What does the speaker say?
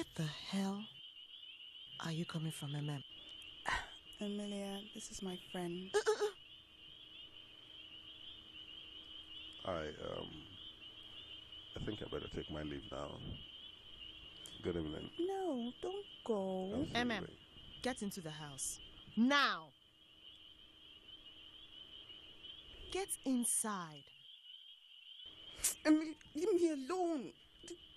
Where the hell are you coming from, MM? Amelia, this is my friend. I think I better take my leave now. Good evening. No, don't go. MM, get into the house. Now! Get inside. Amelia, leave me alone.